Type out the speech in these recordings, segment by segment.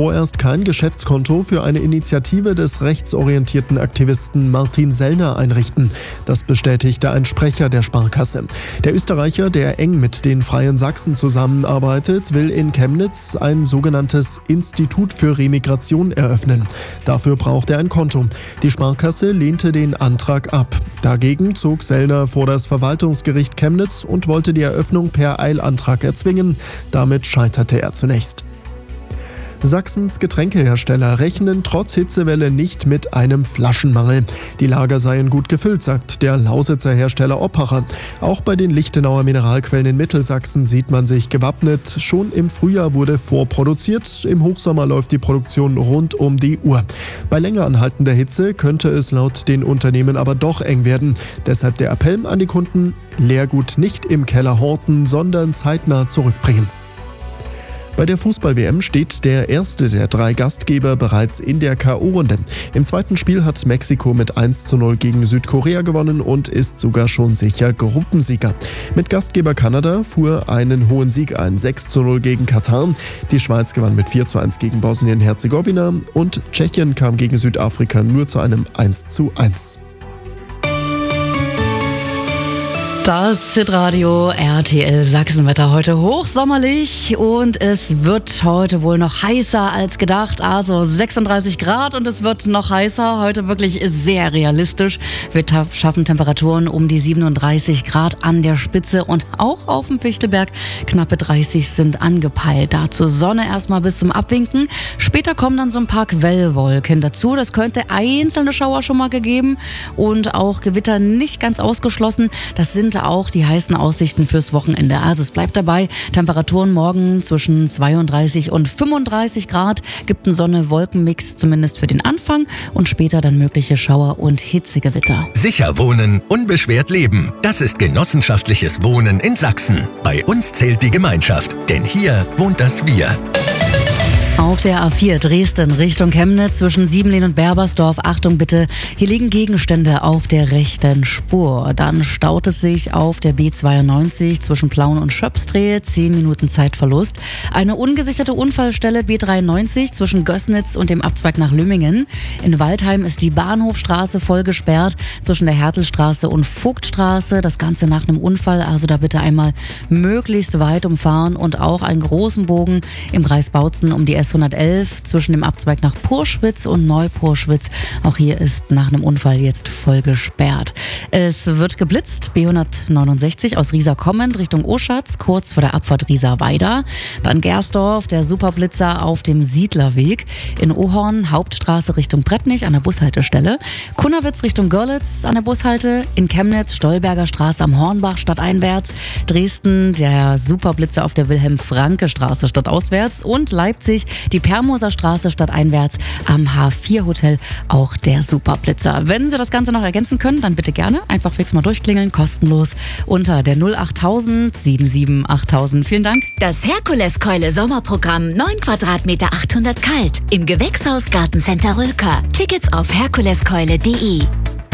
vorerst kein Geschäftskonto für eine Initiative des rechtsorientierten Aktivisten Martin Sellner einrichten. Das bestätigte ein Sprecher der Sparkasse. Der Österreicher, der eng mit den Freien Sachsen zusammenarbeitet, will in Chemnitz ein sogenanntes Institut für Remigration eröffnen. Dafür braucht er ein Konto. Die Sparkasse lehnte den Antrag ab. Dagegen zog Sellner vor das Verwaltungsgericht Chemnitz und wollte die Eröffnung per Eilantrag erzwingen. Damit scheiterte er zunächst. Sachsens Getränkehersteller rechnen trotz Hitzewelle nicht mit einem Flaschenmangel. Die Lager seien gut gefüllt, sagt der Lausitzer Hersteller Oppacher. Auch bei den Lichtenauer Mineralquellen in Mittelsachsen sieht man sich gewappnet. Schon im Frühjahr wurde vorproduziert. Im Hochsommer läuft die Produktion rund um die Uhr. Bei länger anhaltender Hitze könnte es laut den Unternehmen aber doch eng werden. Deshalb der Appell an die Kunden: Leergut nicht im Keller horten, sondern zeitnah zurückbringen. Bei der Fußball-WM steht der erste der 3 Gastgeber bereits in der K.O.-Runde. Im zweiten Spiel hat Mexiko mit 1:0 gegen Südkorea gewonnen und ist sogar schon sicher Gruppensieger. Mit Gastgeber Kanada fuhr einen hohen Sieg ein, 6:0 gegen Katar. Die Schweiz gewann mit 4:1 gegen Bosnien-Herzegowina und Tschechien kam gegen Südafrika nur zu einem 1:1. Das Hitradio RTL Sachsenwetter heute hochsommerlich und es wird heute wohl noch heißer als gedacht, also 36 Grad und es wird noch heißer, heute wirklich sehr realistisch. Wir schaffen Temperaturen um die 37 Grad an der Spitze und auch auf dem Fichtelberg knappe 30 sind angepeilt. Dazu Sonne erstmal bis zum Abwinken, später kommen dann so ein paar Quellwolken dazu, das könnte einzelne Schauer schon mal gegeben und auch Gewitter nicht ganz ausgeschlossen, das sind auch die heißen Aussichten fürs Wochenende. Also es bleibt dabei, Temperaturen morgen zwischen 32 und 35 Grad, gibt einen Sonne-Wolken-Mix zumindest für den Anfang und später dann mögliche Schauer und Hitzegewitter. Sicher wohnen, unbeschwert leben. Das ist genossenschaftliches Wohnen in Sachsen. Bei uns zählt die Gemeinschaft, denn hier wohnt das Wir. Auf der A4 Dresden Richtung Chemnitz zwischen Siebenlehn und Berbersdorf. Achtung bitte, hier liegen Gegenstände auf der rechten Spur. Dann staut es sich auf der B92 zwischen Plauen und Schöpsdrehe, 10 Minuten Zeitverlust. Eine ungesicherte Unfallstelle B93 zwischen Gößnitz und dem Abzweig nach Lümmingen. In Waldheim ist die Bahnhofstraße voll gesperrt zwischen der Hertelstraße und Vogtstraße. Das Ganze nach einem Unfall, also da bitte einmal möglichst weit umfahren und auch einen großen Bogen im Kreis Bautzen um die S111 zwischen dem Abzweig nach Purschwitz und Neupurschwitz. Auch hier ist nach einem Unfall jetzt voll gesperrt. Es wird geblitzt, B169 aus Riesa kommend Richtung Oschatz, kurz vor der Abfahrt Riesa-Weida. Dann Gersdorf, der Superblitzer auf dem Siedlerweg. In Ohorn, Hauptstraße Richtung Brettnich an der Bushaltestelle. Kunnerwitz Richtung Görlitz an der Bushalte. In Chemnitz, Stolberger Straße am Hornbach stadteinwärts. Dresden, der Superblitzer auf der Wilhelm-Franke-Straße stadtauswärts. Und Leipzig, die Permoser Straße stadteinwärts am H4-Hotel, auch der Superblitzer. Wenn Sie das Ganze noch ergänzen können, dann bitte gerne einfach fix mal durchklingeln, kostenlos unter der 08000 77 8000. Vielen Dank. Das Herkuleskeule Sommerprogramm 9 Quadratmeter 800 kalt im Gewächshaus Gartencenter Rülker. Tickets auf herkuleskeule.de.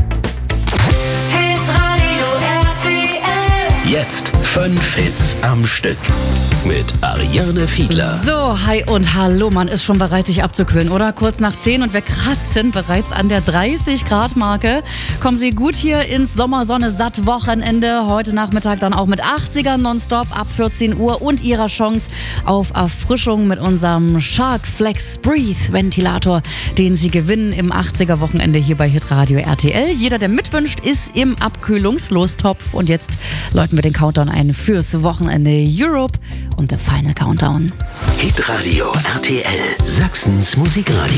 Jetzt 5 Hits am Stück mit Ariane Fiedler. So, hi und hallo, man ist schon bereit, sich abzukühlen, oder? Kurz nach 10 und wir kratzen bereits an der 30-Grad-Marke. Kommen Sie gut hier ins Sommersonne-Satt-Wochenende. Heute Nachmittag dann auch mit 80er nonstop ab 14 Uhr und Ihrer Chance auf Erfrischung mit unserem Shark Flex Breathe Ventilator, den Sie gewinnen im 80er-Wochenende hier bei Hitradio RTL. Jeder, der mitwünscht, ist im Abkühlungslostopf. Und jetzt läuten wir den Countdown ein fürs Wochenende. Europe und The Final Countdown. Hitradio RTL, Sachsens Musikradio.